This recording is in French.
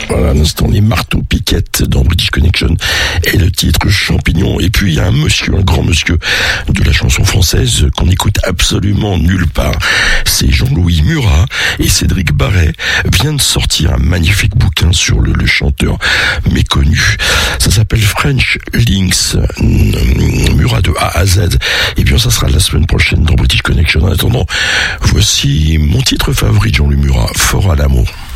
Voilà, à l'instant, les marteaux piquettes dans British Connection et le titre Champignon. Et puis, il y a un grand monsieur de la chanson française qu'on écoute absolument nulle part. C'est Jean-Louis Murat et Cédric Barret vient de sortir un magnifique bouquin sur le chanteur méconnu. Ça s'appelle French Links, Murat de A à Z. Et bien, ça sera la semaine prochaine dans British Connection. En attendant, voici mon titre favori de Jean-Louis Murat, Fort à l'amour.